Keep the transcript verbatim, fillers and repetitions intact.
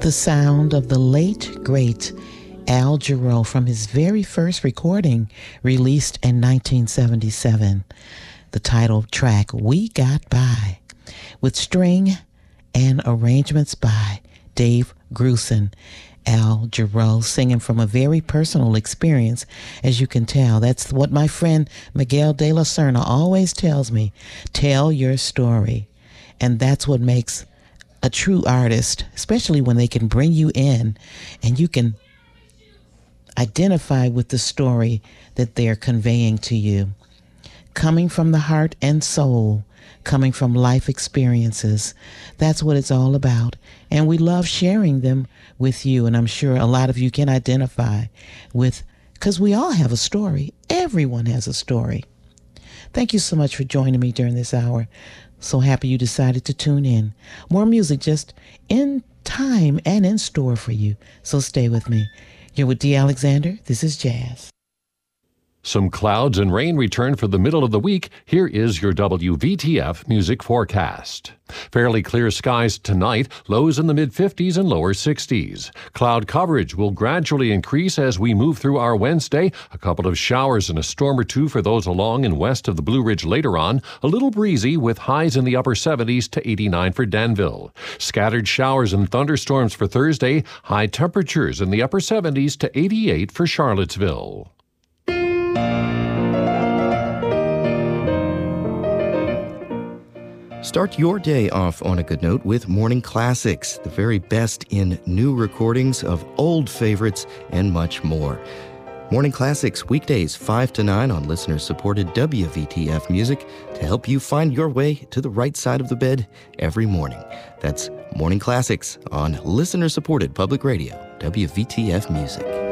The sound of the late, great Al Jarreau from his very first recording released in nineteen seventy-seven. The title track, We Got By, with string and arrangements by Dave Grusin. Al Jarreau singing from a very personal experience, as you can tell. That's what my friend Miguel de la Serna always tells me. Tell your story. And that's what makes a true artist, especially when they can bring you in and you can identify with the story that they're conveying to you. Coming from the heart and soul, coming from life experiences. That's what it's all about. And we love sharing them with you. And I'm sure a lot of you can identify with, because we all have a story. Everyone has a story. Thank you so much for joining me during this hour. So happy you decided to tune in. More music just in time and in store for you. So stay with me. You're with Dee Alexander. This is Jazz. Some clouds and rain return for the middle of the week. Here is your W V T F music forecast. Fairly clear skies tonight, lows in the mid-fifties and lower sixties. Cloud coverage will gradually increase as we move through our Wednesday. A couple of showers and a storm or two for those along and west of the Blue Ridge later on. A little breezy with highs in the upper seventies to eighty-nine for Danville. Scattered showers and thunderstorms for Thursday. High temperatures in the upper seventies to eighty-eight for Charlottesville. Start your day off on a good note with Morning Classics, the very best in new recordings of old favorites and much more. Morning Classics, weekdays five to nine on listener-supported W V T F music to help you find your way to the right side of the bed every morning. That's Morning Classics on listener-supported public radio, W V T F music.